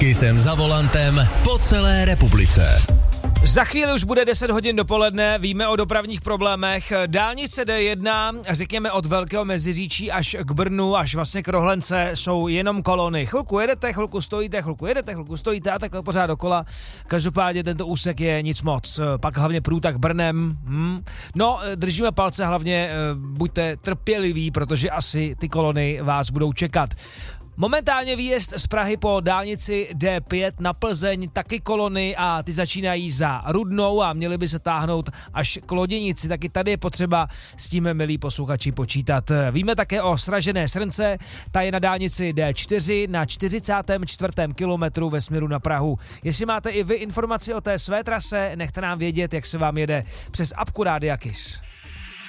Kissem za volantem po celé republice. Za chvíli už bude 10 hodin dopoledne, víme o dopravních problémech. Dálnice D1, řekněme od Velkého Meziříčí až k Brnu, až vlastně k Rohlence, jsou jenom kolony. Chvilku jedete, chvilku stojíte, chvilku jedete, chvilku stojíte a takhle pořád dokola. Každopádně tento úsek je nic moc. Pak hlavně průtah Brnem. No, držíme palce, hlavně buďte trpěliví, protože asi ty kolony vás budou čekat. Momentálně výjezd z Prahy po dálnici D5 na Plzeň, taky kolony a ty začínají za Rudnou a měly by se táhnout až k Loděnici, taky tady je potřeba s tím, milí posluchači, počítat. Víme také o sražené Srnce, ta je na dálnici D4 na 44. kilometru ve směru na Prahu. Jestli máte i vy informaci o té své trase, nechte nám vědět, jak se vám jede přes apku Rádia Kiss.